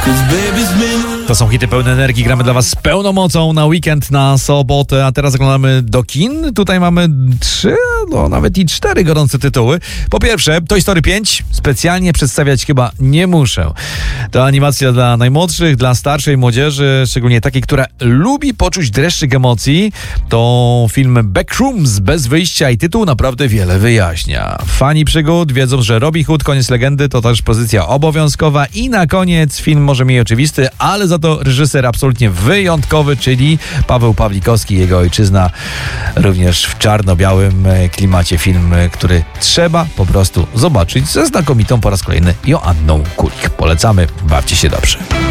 To są hity pełne energii, gramy dla was z pełną mocą na weekend, na sobotę, a teraz zaglądamy do kin. Tutaj mamy 3, nawet i 4 gorące tytuły. Po pierwsze, Toy Story 5, specjalnie przedstawiać chyba nie muszę. To animacja dla najmłodszych, dla starszej młodzieży, szczególnie takiej, która lubi poczuć dreszczyk emocji. To film Backrooms, bez wyjścia, i tytuł naprawdę wiele wyjaśnia. Fani przygód wiedzą, że Robin Hood, koniec legendy, to też pozycja obowiązkowa i na koniec film może mniej oczywisty, ale za to reżyser absolutnie wyjątkowy, czyli Paweł Pawlikowski, jego ojczyzna, również w czarno-białym klimacie film, który trzeba po prostu zobaczyć ze znakomitą po raz kolejny Joanną Kulik. Polecamy, bawcie się dobrze.